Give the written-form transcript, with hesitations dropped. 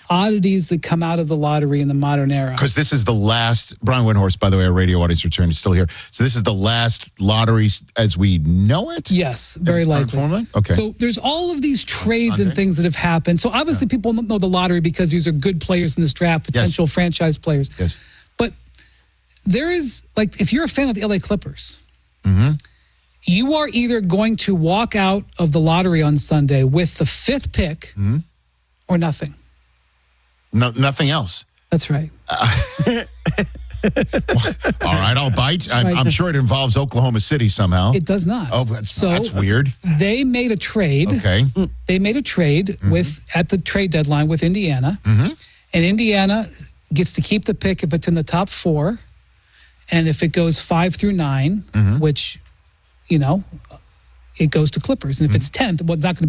oddities that come out of the lottery in the modern era. Because this is the last, Brian Windhorst, by the way, our radio audience return is still here. So this is the last lottery as we know it? Yes, very likely. Formula? Okay. So there's all of these trades and things that have happened. So obviously people know the lottery because these are good players in this draft, potential franchise players. Yes. But there is, like, if you're a fan of the LA Clippers, you are either going to walk out of the lottery on Sunday with the 5th pick or nothing. No, nothing else. That's right. All right, I'll bite. I'm sure it involves Oklahoma City somehow. It does not. Oh, that's weird. They made a trade. Okay. They made a trade at the trade deadline with Indiana. And Indiana gets to keep the pick if it's in the top 4. And if it goes 5 through 9, which, it goes to Clippers. And if it's 10th, well, it's not going to